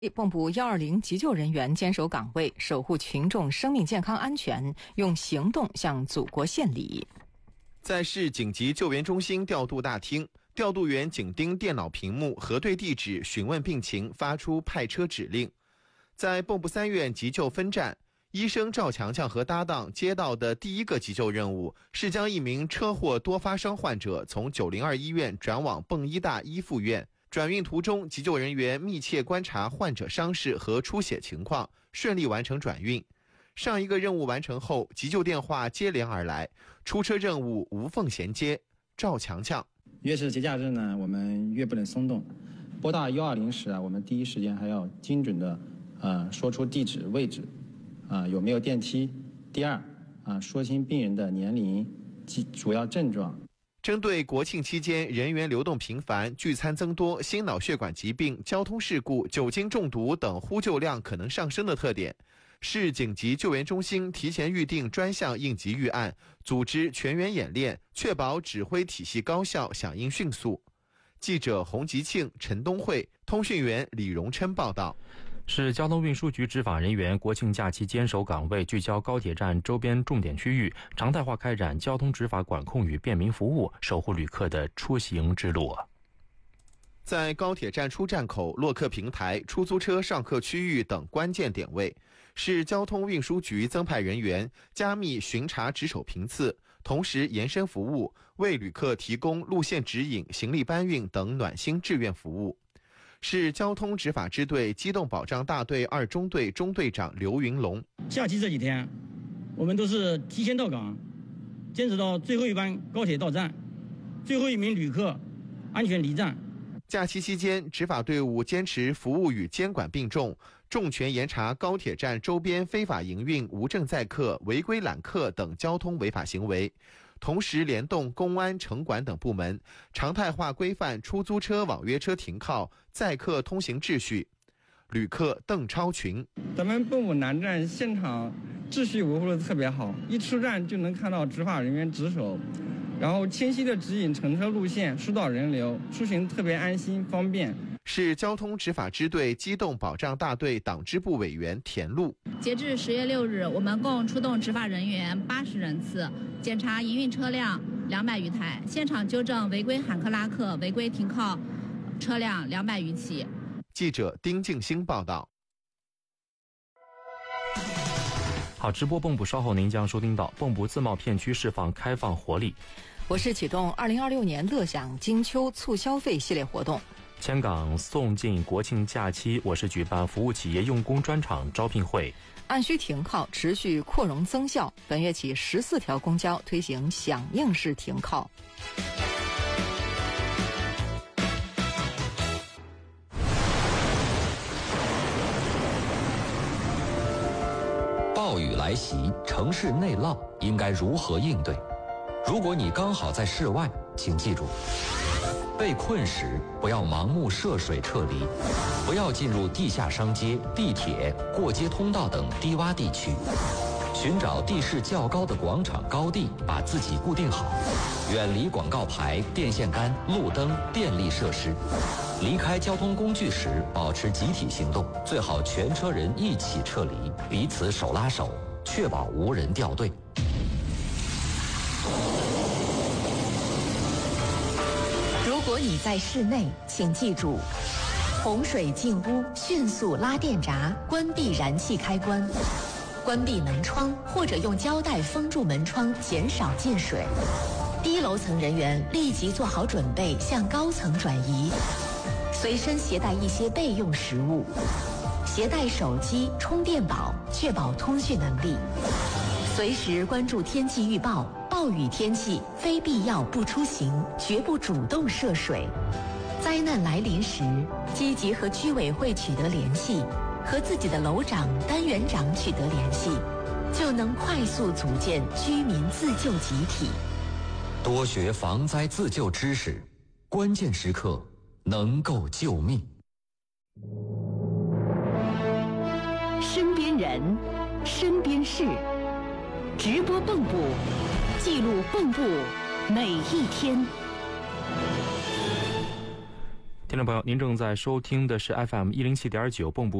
蚌埠120急救人员坚守岗位，守护群众生命健康安全，用行动向祖国献礼。 在市紧急救援中心调度大厅，调度员紧盯电脑屏幕，核对地址，询问病情，发出派车指令。在蚌埠3院急救分站，医生赵强强和搭档接到的第一个急救任务是将一名车祸多发伤患者从902医院转往蚌医大一附院。转运途中，急救人员密切观察患者伤势和出血情况，顺利完成转运。上一个任务完成后，急救电话接连而来，出车任务无缝衔接。赵强强： 越是节假日呢，我们越不能松动。拨打120时我们第一时间还要精准的说出地址位置，有没有电梯。第二说清病人的年龄及主要症状。 针对国庆期间人员流动频繁、聚餐增多、心脑血管疾病、交通事故、酒精中毒等呼救量可能上升的特点，市紧急救援中心提前预定专项应急预案，组织全员演练，确保指挥体系高效、响应迅速。记者洪吉庆、陈东慧，通讯员李荣琛报道。 市交通运输局执法人员国庆假期坚守岗位，聚焦高铁站周边重点区域，常态化开展交通执法管控与便民服务，守护旅客的出行之路。 在高铁站出站口、落客平台、出租车上客区域等关键点位，市交通运输局增派人员加密巡查值守频次，同时延伸服务，为旅客提供路线指引、行李搬运等暖心志愿服务。市交通执法支队机动保障大队2中队中队长刘云龙： 假期这几天，我们都是提前到岗，坚持到最后一班高铁到站，最后一名旅客安全离站。 假期期间，执法队伍坚持服务与监管并重，重拳严查高铁站周边非法营运、无证载客、违规揽客等交通违法行为，同时联动公安、城管等部门，常态化规范出租车、网约车停靠、载客通行秩序。旅客邓超群： 咱们蚌埠南站现场秩序维护的特别好，一出站就能看到执法人员值守，然后清晰的指引乘车路线，疏导人流，出行特别安心方便。 市交通执法支队机动保障大队党支部委员田路： 截至10月6日，我们共出动执法人员80人次，检查营运车辆200余台，现场纠正违规喊客拉客、违规停靠车辆200余起。 记者丁静兴报道。 好，直播蚌埠，稍后您将收听到蚌埠自贸片区释放开放活力。 我市启动2026年乐享金秋促消费系列活动。 迁港送进国庆假期，我市举办服务企业用工专场招聘会。 按需停靠持续扩容增效，本月起14条公交推行响应式停靠。 暴雨来袭，城市内涝应该如何应对？如果你刚好在室外，请记住，被困时不要盲目涉水撤离，不要进入地下商街、地铁、过街通道等低洼地区，寻找地势较高的广场高地，把自己固定好，远离广告牌、电线杆、路灯、电力设施。离开交通工具时，保持集体行动，最好全车人一起撤离，彼此手拉手，确保无人掉队。 如果你在室内，请记住，洪水进屋迅速拉电闸，关闭燃气开关，关闭门窗或者用胶带封住门窗，减少进水。低楼层人员立即做好准备向高层转移，随身携带一些备用食物，携带手机、充电宝，确保通讯能力。随时关注天气预报，暴雨天气非必要不出行，绝不主动涉水。灾难来临时，积极和居委会取得联系，和自己的楼长、单元长取得联系，就能快速组建居民自救集体。 多学防灾自救知识，关键时刻能够救命。 身边人，身边事，直播蚌埠，记录蚌埠每一天。 听众朋友，您正在收听的是 FM 107.9蚌埠